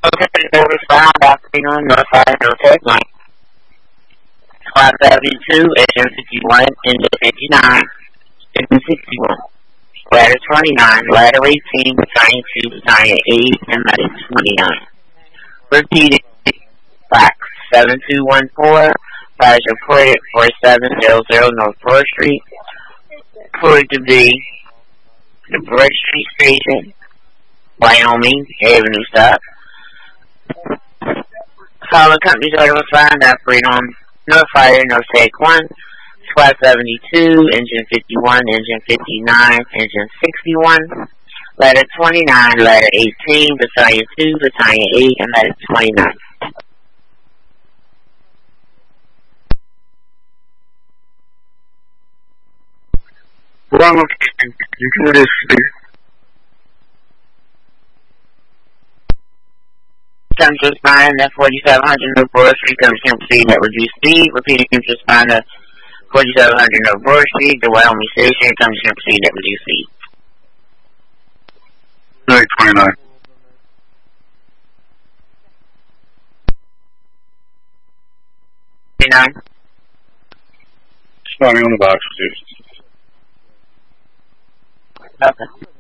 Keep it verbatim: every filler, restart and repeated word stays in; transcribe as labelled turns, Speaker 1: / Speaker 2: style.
Speaker 1: Okay, there was found after on notified no tech line. five seventy-two, engine fifty-one, engine fifty-nine, engine sixty-one. Ladder twenty-nine, ladder eighteen, battalion two, battalion eight, and medic twenty-nine. Repeating, fax seven two one four, flash reported four seven zero zero North Broad Street. Reported to be the Broad Street Station, Wyoming, Avenue stop. Following company's order was found operate on North Fire, North Take one, Squad seventy-two, Engine fifty-one, Engine fifty-nine, Engine sixty-one, Ladder twenty-nine, Ladder eighteen, Battalion two, Battalion eight, and Ladder twenty-nine.
Speaker 2: Wrong location. You can this please.
Speaker 1: Comes to respond at forty-seven hundred North Broad Street, comes to proceed at reduced speed. Repeating comes to respond at forty-seven hundred North Broad Street, the Wyoming Station, comes to proceed at reduced speed.
Speaker 2: nine twenty-nine.
Speaker 1: twenty-nine.
Speaker 2: Starting on the box, please.
Speaker 1: Okay.